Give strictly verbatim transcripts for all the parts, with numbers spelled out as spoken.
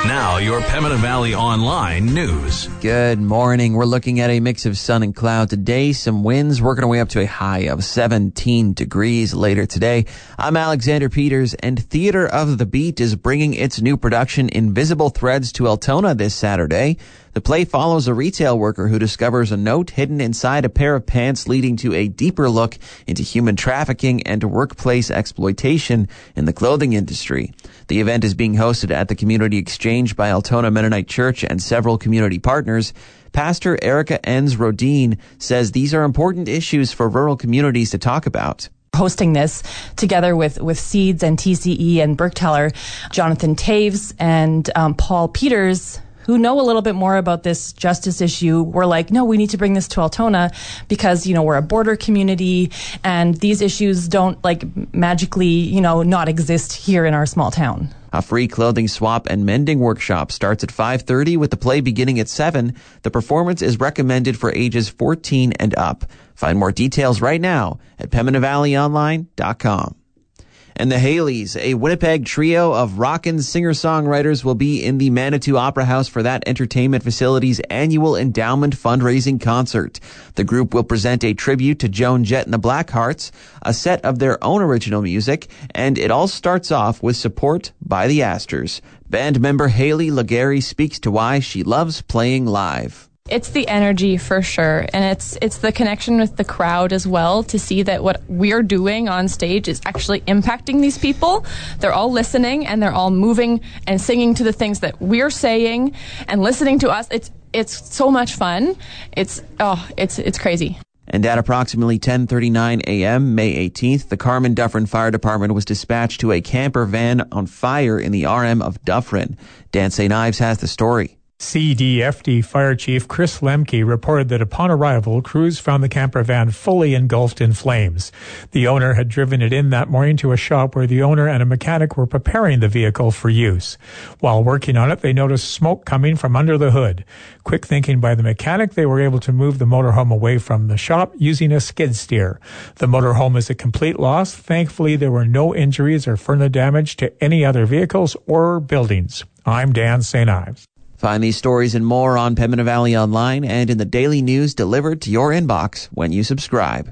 Now, your Pembina Valley Online news. Good morning. We're looking at a mix of sun and cloud today. Some winds working our way up to a high of seventeen degrees later today. I'm Alexander Peters, and Theater of the Beat is bringing its new production Invisible Threads to Altona this Saturday. The play follows a retail worker who discovers a note hidden inside a pair of pants, leading to a deeper look into human trafficking and workplace exploitation in the clothing industry. The event is being hosted at the Community Exchange by Altona Mennonite Church and several community partners. Pastor Erica Enns Rodin says these are important issues for rural communities to talk about. Hosting this together with, with Seeds and T C E and Berkteller, Jonathan Taves and um, Paul Peters, who know a little bit more about this justice issue, were like, no, we need to bring this to Altona because, you know, we're a border community and these issues don't like magically, you know, not exist here in our small town. A free clothing swap and mending workshop starts at five thirty with the play beginning at seven. The performance is recommended for ages fourteen and up. Find more details right now at pembina valley online dot com. And the Haleys, a Winnipeg trio of rockin' singer-songwriters, will be in the Manitou Opera House for that entertainment facility's annual endowment fundraising concert. The group will present a tribute to Joan Jett and the Blackhearts, a set of their own original music, and it all starts off with support by the Astors. Band member Haley Legary speaks to why she loves playing live. It's the energy for sure, and it's it's the connection with the crowd as well, to see that what we're doing on stage is actually impacting these people. They're all listening and they're all moving and singing to the things that we're saying and listening to us. It's it's so much fun. It's oh, it's it's crazy. And at approximately ten thirty-nine a.m., May eighteenth, the Carmen Dufferin Fire Department was dispatched to a camper van on fire in the R M of Dufferin. Dan Saint Ives has the story. C D F D Fire Chief Chris Lemke reported that upon arrival, crews found the camper van fully engulfed in flames. The owner had driven it in that morning to a shop where the owner and a mechanic were preparing the vehicle for use. While working on it, they noticed smoke coming from under the hood. Quick thinking by the mechanic, they were able to move the motorhome away from the shop using a skid steer. The motorhome is a complete loss. Thankfully, there were no injuries or further damage to any other vehicles or buildings. I'm Dan Saint Ives. Find these stories and more on Pembina Valley Online and in the daily news delivered to your inbox when you subscribe.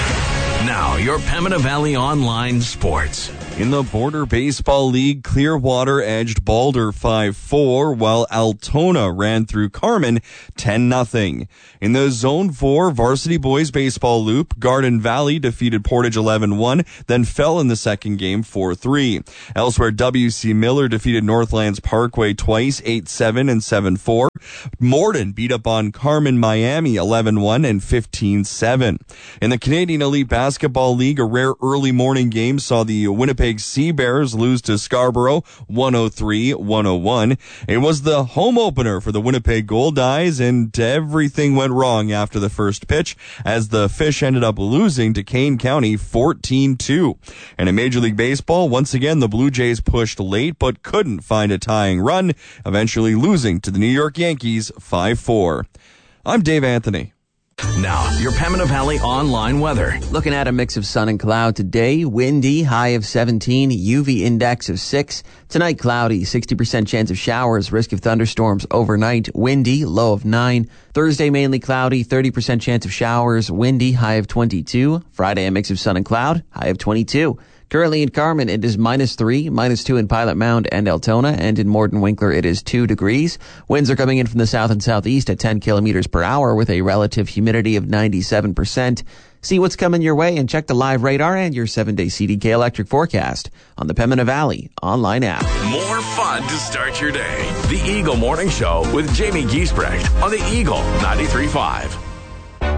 Now, your Pembina Valley Online sports. In the Border Baseball League, Clearwater edged Balder five four, while Altona ran through Carman ten nothing. In the Zone four Varsity Boys Baseball Loop, Garden Valley defeated Portage eleven one, then fell in the second game four three. Elsewhere, W C Miller defeated Northlands Parkway twice, eight seven and seven four. Morden beat up on Carman Miami eleven one and fifteen seven. In the Canadian Elite Basketball League, a rare early morning game saw the Winnipeg Sea Bears lose to Scarborough one oh three one oh one. It was the home opener for the Winnipeg Gold Eyes, and everything went wrong after the first pitch as the Fish ended up losing to Kane County fourteen two. And in Major League Baseball, once again, the Blue Jays pushed late but couldn't find a tying run, eventually losing to the New York Yankees five four. I'm Dave Anthony. Now, your Pembina Valley Online weather. Looking at a mix of sun and cloud today. Windy, high of seventeen, U V index of six. Tonight, cloudy, sixty percent chance of showers, risk of thunderstorms overnight. Windy, low of nine. Thursday, mainly cloudy, thirty percent chance of showers, windy, high of twenty-two. Friday, a mix of sun and cloud, high of twenty-two. Currently in Carman, it is minus three, minus two in Pilot Mound and Altona, and in Morden Winkler, it is two degrees. Winds are coming in from the south and southeast at ten kilometers per hour with a relative humidity of ninety-seven percent. See what's coming your way and check the live radar and your seven-day C D K electric forecast on the Pembina Valley online app. More fun to start your day. The Eagle Morning Show with Jamie Giesbrecht on the Eagle ninety-three point five.